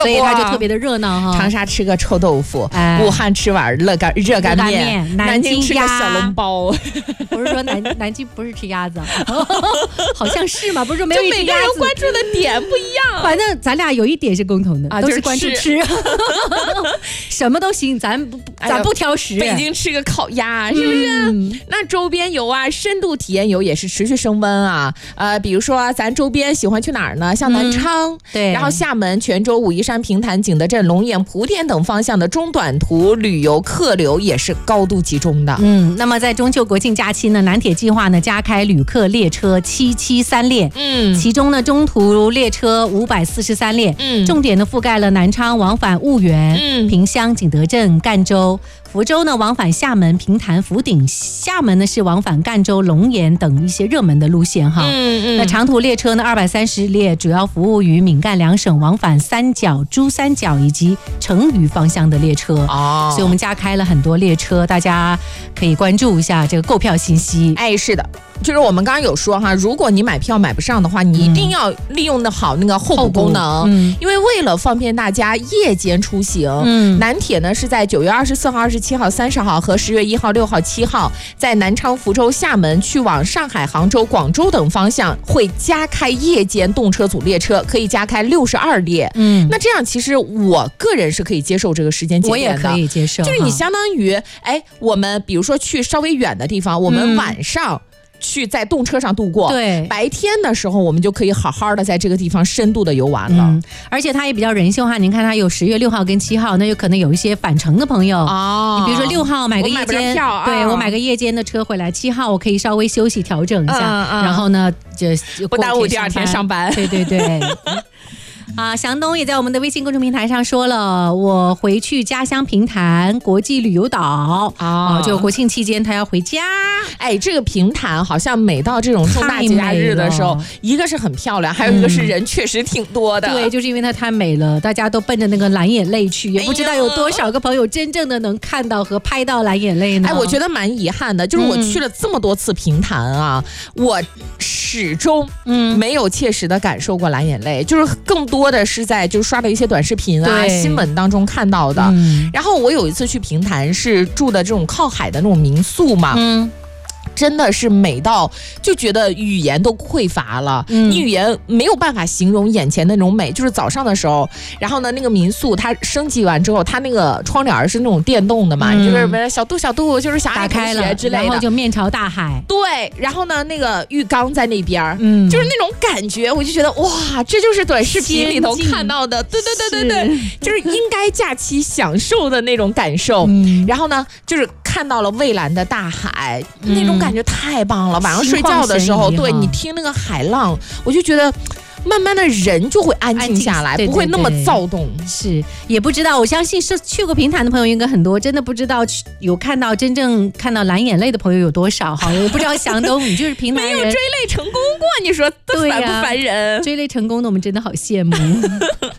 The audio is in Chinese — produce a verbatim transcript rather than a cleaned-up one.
所以它就特别的热闹哈。 长沙吃个臭豆腐，哎、武汉吃碗热干热干面， 南, 南京吃个小笼包。 不是说南南京不是吃鸭子，好像是吗？不是说没有一每个人关注的点不一样。 反正咱俩有一点是共同的， 啊、 都是关注吃，什么都行，咱不咱不挑食。 北京吃个烤鸭，是不是？嗯、那周边游啊，深度体验游也是持续升温啊。呃，比如说咱周边喜欢去哪儿呢？像南昌，嗯、 对， 然后厦门、泉州、武夷山、平潭、景德镇、龙岩、莆田等方向的中短途旅游客流也是高度集中的。 嗯，那么在中秋国庆假期呢，南铁计划呢加开旅客列车七七三列，嗯，其中呢中途列车五百四十三列，嗯，重点呢覆盖了南昌往返婺源、嗯、萍乡、景德镇、赣州。福州呢往返厦门、平潭、福鼎，厦门呢是往返赣州、龙岩等一些热门的路线哈。嗯嗯。那长途列车呢二百三十列，主要服务于闽赣两省往返三角、珠三角以及成渝方向的列车。哦。所以我们加开了很多列车，大家可以关注一下这个购票信息。 哎，是的。就是我们刚刚有说哈，如果你买票买不上的话，你一定要利用的好那个候补功能，嗯、因为为了方便大家夜间出行，嗯、南铁呢是在九月二十四号、二十七号、三十号和十月一号、六号、七号，在南昌、福州、厦门去往上海、杭州、广州等方向会加开夜间动车组列车，可以加开六十二列。嗯，那这样其实我个人是可以接受这个时间节点的， 我也可以接受， 就是你相当于，哎，我们比如说去稍微远的地方，我们晚上。嗯去在动车上度过， 对， 白天的时候我们就可以好好的在这个地方深度的游玩了。嗯、 而且它也比较人性化，您看它有十月六号跟七号，那有可能有一些返程的朋友哦。你比如说六号买个夜间， 票啊、 对我买个夜间的车回来，七号我可以稍微休息调整一下，嗯嗯、然后呢就不耽误第二天上班。 对对对。啊，祥东也在我们的微信公众平台上说了，我回去家乡平潭国际旅游岛啊、哦，就国庆期间他要回家。 哎，这个平潭好像每到这种重大节假日的时候，一个是很漂亮，还有一个是人确实挺多的。 嗯、对，就是因为它太美了，大家都奔着那个蓝眼泪去，也不知道有多少个朋友真正的能看到和拍到蓝眼泪呢。 哎，我觉得蛮遗憾的，就是我去了这么多次平潭啊，嗯、我始终嗯没有切实的感受过蓝眼泪，就是更多。多的是在就刷的一些短视频啊、新闻当中看到的。嗯、然后我有一次去平潭，是住的这种靠海的那种民宿嘛。嗯。真的是美到就觉得语言都匮乏了，嗯、你语言没有办法形容眼前的那种美。就是早上的时候，然后呢，那个民宿它升级完之后，它那个窗帘是那种电动的嘛，嗯、就是小度小度，就是小爱同学之类的， 然后就面朝大海。 对，然后呢，那个浴缸在那边，嗯，就是那种感觉，我就觉得哇，这就是短视频里头看到的，对对对对对，就是应该假期享受的那种感受。嗯、然后呢，就是看到了蔚蓝的大海，嗯、那种感觉太棒了。晚上睡觉的时候，对你听那个海浪，我就觉得慢慢的人就会安静下来，对对对，不会那么躁动。 是，也不知道，我相信是去过平潭的朋友应该很多，真的不知道有看到真正看到蓝眼泪的朋友有多少哈。我不知道祥东你就是平潭人， 没有追泪成功过，你说烦不烦人？ 追泪成功的我们真的好羡慕。